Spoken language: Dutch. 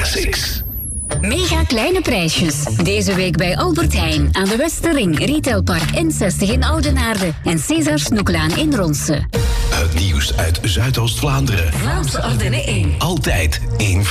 Classics. Mega kleine prijsjes. Deze week bij Albert Heijn aan de Westerring, Retailpark N60 in Oudenaarde en César Snoeklaan in Ronse. Het nieuws uit Zuidoost-Vlaanderen. Vlaams Ardennen 1. Altijd in